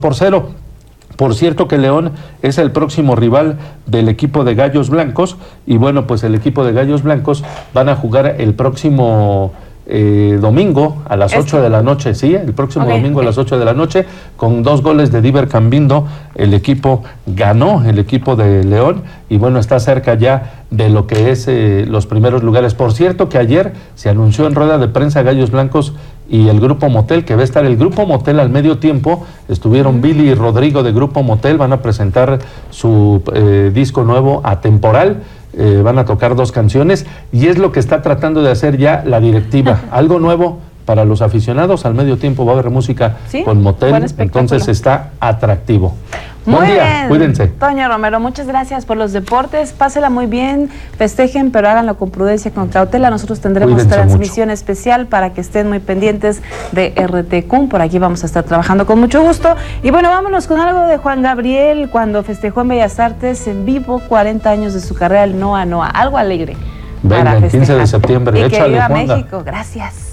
2-0. Por cierto que León es el próximo rival del equipo de Gallos Blancos y bueno, pues el equipo de Gallos Blancos van a jugar el próximo domingo a las 8 de la noche, sí, el próximo domingo a las 8 de la noche, con 2 goles de Diver Cambindo, el equipo ganó, el equipo de León, y bueno, está cerca ya de lo que es los primeros lugares. Por cierto que ayer se anunció en rueda de prensa Gallos Blancos y el Grupo Motel, que va a estar el Grupo Motel al medio tiempo. Estuvieron Billy y Rodrigo de Grupo Motel, van a presentar su disco nuevo Atemporal. Van a tocar 2 canciones y es lo que está tratando de hacer ya la directiva, algo nuevo para los aficionados. Al medio tiempo va a haber música con Motel, entonces está atractivo. Buen día, cuídense. Toño Romero, muchas gracias por los deportes, pásela muy bien, festejen, pero háganlo con prudencia, con cautela. Nosotros tendremos transmisión especial para que estén muy pendientes de RTQ, por aquí vamos a estar trabajando con mucho gusto. Y bueno, vámonos con algo de Juan Gabriel, cuando festejó en Bellas Artes en vivo 40 años de su carrera, el Noa Noa, algo alegre. Venga, el 15 de septiembre, y que échale, viva Juanga. México, gracias.